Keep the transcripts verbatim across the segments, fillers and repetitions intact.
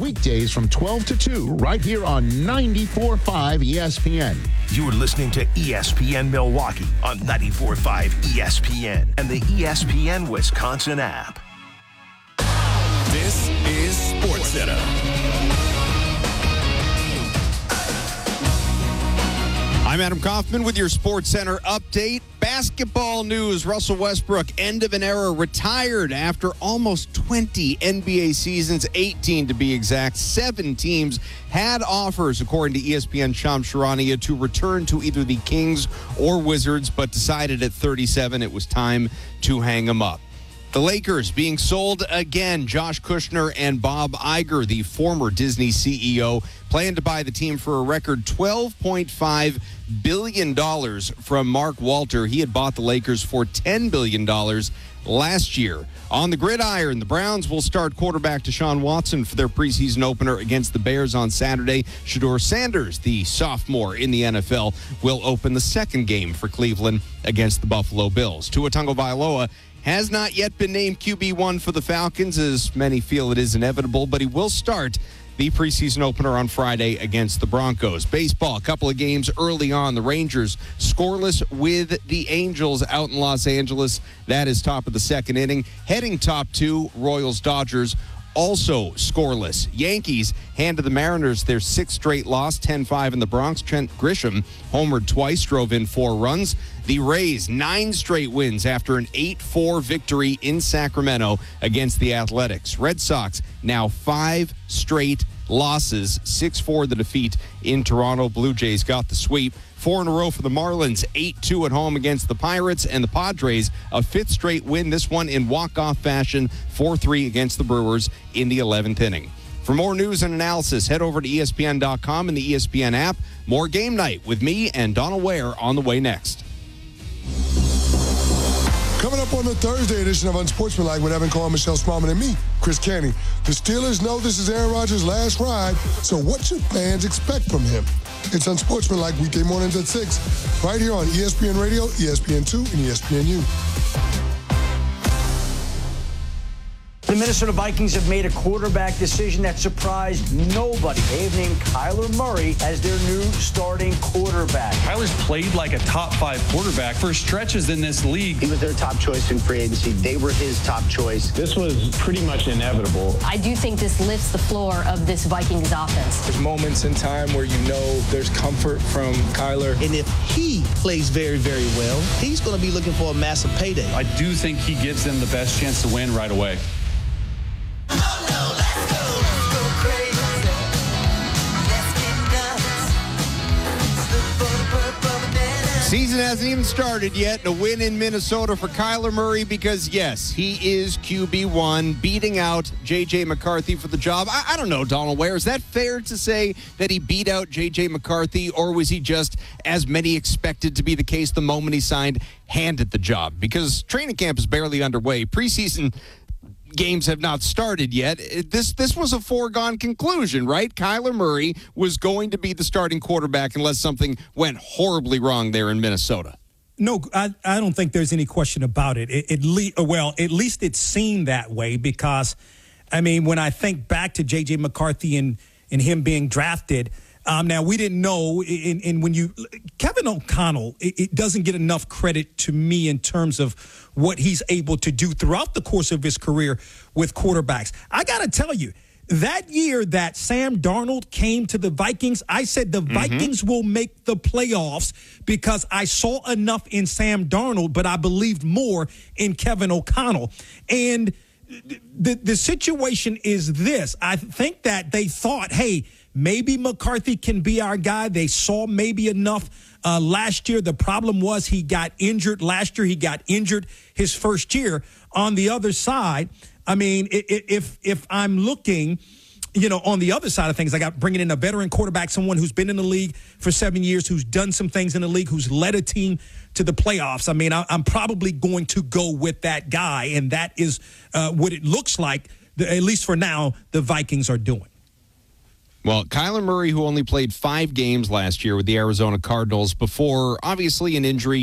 weekdays from twelve to two, right here on ninety-four point five E S P N. You're listening to E S P N Milwaukee on ninety-four point five E S P N and the E S P N Wisconsin app. This is SportsCenter. I'm Adam Kaufman with your SportsCenter update. Basketball news. Russell Westbrook, end of an era, retired after almost twenty N B A seasons, eighteen to be exact. Seven teams had offers, according to E S P N Shams Charania, to return to either the Kings or Wizards, but decided at thirty-seven it was time to hang him up. The Lakers being sold again. Josh Kushner and Bob Iger, the former Disney C E O, plan to buy the team for a record twelve point five billion dollars from Mark Walter. He had bought the Lakers for ten billion dollars last year. On the gridiron, the Browns will start quarterback Deshaun Watson for their preseason opener against the Bears on Saturday. Shedeur Sanders, the sophomore in the N F L, will open the second game for Cleveland against the Buffalo Bills. Tua Tagovailoa has not yet been named Q B one for the Falcons, as many feel it is inevitable, but he will start the preseason opener on Friday against the Broncos. Baseball, a couple of games early on. The Rangers scoreless with the Angels out in Los Angeles. That is top of the second inning. Heading top two, Royals-Dodgers, also scoreless. Yankees handed the Mariners their sixth straight loss, ten five in the Bronx. Trent Grisham homered twice, drove in four runs. The Rays, nine straight wins after an eight four victory in Sacramento against the Athletics. Red Sox, now five straight losses, six four the defeat in Toronto. Blue Jays got the sweep. Four in a row for the Marlins, eight two at home against the Pirates, and the Padres, a fifth straight win, this one in walk-off fashion, four three against the Brewers in the eleventh inning. For more news and analysis, head over to E S P N dot com and the E S P N app. More Game Night with me and Donald Ware on the way next. Coming up on the Thursday edition of Unsportsmanlike with Evan Carr, Michelle Smallman, and me, Chris Canning. The Steelers know this is Aaron Rodgers' last ride, so what should fans expect from him? It's Unsportsmanlike weekday mornings at six, right here on E S P N Radio, E S P N two, and E S P N U. The Minnesota Vikings have made a quarterback decision that surprised nobody. They've named Kyler Murray as their new starting quarterback. Kyler's played like a top five quarterback for stretches in this league. He was their top choice in free agency. They were his top choice. This was pretty much inevitable. I do think this lifts the floor of this Vikings offense. There's moments in time where you know there's comfort from Kyler. And if he plays very, very well, he's going to be looking for a massive payday. I do think he gives them the best chance to win right away. Season hasn't even started yet. A win in Minnesota for Kyler Murray because, yes, he is Q B one, beating out J J. McCarthy for the job. I, I don't know, Donald Ware. Is that fair to say that he beat out J J. McCarthy, or was he just, as many expected to be the case the moment he signed, handed the job? Because training camp is barely underway. Preseason games have not started yet. This this was a foregone conclusion, right? Kyler Murray was going to be the starting quarterback unless something went horribly wrong there in Minnesota. No, I, I don't think there's any question about it. It, it le- well, at least it seemed that way because, I mean, when I think back to J J. McCarthy and, and him being drafted, Um, now, we didn't know, and, and when you – Kevin O'Connell, it, it doesn't get enough credit to me in terms of what he's able to do throughout the course of his career with quarterbacks. I got to tell you, that year that Sam Darnold came to the Vikings, I said the mm-hmm. Vikings will make the playoffs because I saw enough in Sam Darnold, but I believed more in Kevin O'Connell. And the the situation is this. I think that they thought, hey, maybe McCarthy can be our guy. They saw maybe enough uh, last year. The problem was he got injured last year. He got injured his first year. On the other side, I mean, if if I'm looking, you know, on the other side of things, I got bringing in a veteran quarterback, someone who's been in the league for seven years, who's done some things in the league, who's led a team to the playoffs. I mean, I, I'm probably going to go with that guy, and that is uh, what it looks like, the, at least for now, the Vikings are doing. Well, Kyler Murray, who only played five games last year with the Arizona Cardinals before, obviously, an injury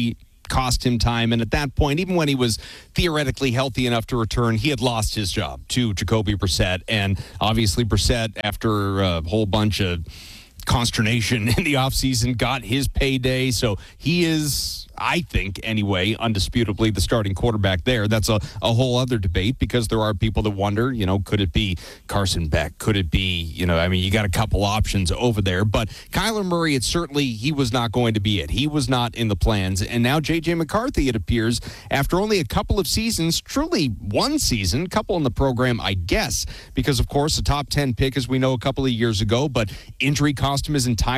cost him time. And at that point, even when he was theoretically healthy enough to return, he had lost his job to Jacoby Brissett. And obviously Brissett, after a whole bunch of consternation in the offseason, got his payday. So he is, I think anyway, undisputably the starting quarterback there. That's a, a whole other debate, because there are people that wonder, you know, could it be Carson Beck? Could it be, you know, I mean, you got a couple options over there. But Kyler Murray, it certainly, he was not going to be it. He was not in the plans. And now J J McCarthy, it appears, after only a couple of seasons, truly one season, couple in the program, I guess, because, of course, the top ten pick, as we know, a couple of years ago, but injury cost him his entire